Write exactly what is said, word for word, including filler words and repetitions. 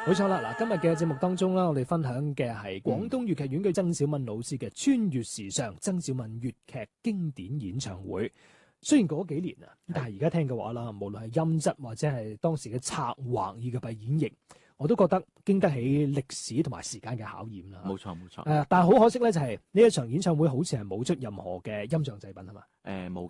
冇錯啦，嗱，今日嘅節目當中啦，我哋分享嘅係廣東粵劇院嘅曾小敏老師嘅《穿越時尚》曾小敏粵劇經典演唱會。雖然過咗幾年啊，但係而家聽嘅話啦，無論係音質或者係當時嘅策劃以及係演繹，我都覺得經得起歷史同埋時間嘅考驗啦。 冇錯冇錯。 誒、呃，但係好可惜咧，就係呢一場演唱會好似係冇出任何嘅音像製品係嘛？ 誒冇